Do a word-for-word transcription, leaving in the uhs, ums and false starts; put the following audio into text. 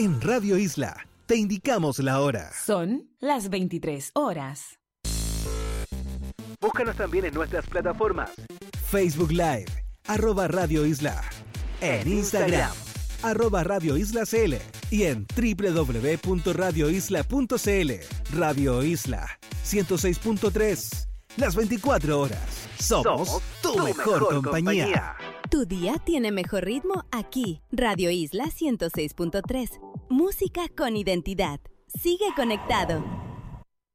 En Radio Isla te indicamos la hora. Son las veintitrés horas. Búscanos también en nuestras plataformas. Facebook Live, arroba Radio Isla. En Instagram, arroba Radio Isla C L. Y en doble u doble u doble u punto radio isla punto c l. Radio Isla, ciento seis punto tres. Las veinticuatro horas. Somos, Somos tu, tu mejor, mejor compañía. compañía. Tu día tiene mejor ritmo aquí. Radio Isla ciento seis punto tres. Música con identidad. Sigue conectado.